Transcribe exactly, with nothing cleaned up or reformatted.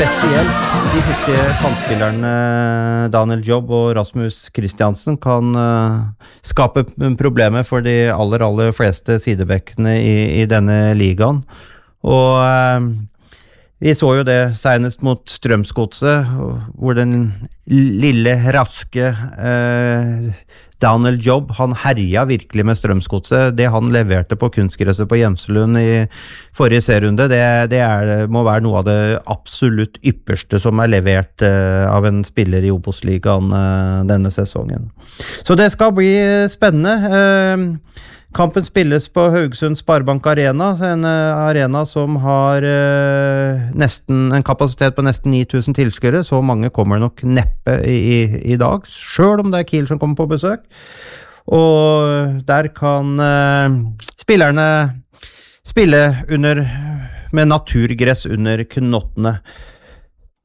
spesielt de hurtige kantspillerne Daniel Jobb og Rasmus Kristiansen kan uh, skape problemer for de aller, aller fleste sidebekkene i, i denne ligaen. Og uh, vi så jo det senest mot Strømsgodset, hvor den lille, raske uh, Daniel Jobb, han herja virkelig med Strømsgodset. Det han leverte på kunstgresset på Gjemselund i forrige serierunde, det, det er, må være noe av det absolutt ypperste som er levert uh, av en spiller i Obos-ligaen uh, denne sesongen. Så det skal bli spennende. Uh, Kampen spilles på Haugesund Sparebank Arena, en uh, arena som har uh, nesten, en kapasitet på nesten ni tusen tilskuere. Så mange kommer nok neppe i, i, i dag, selv om det er Kiel som kommer på besøk. Og der kan uh, spillerne spille under, med naturgress under knottene.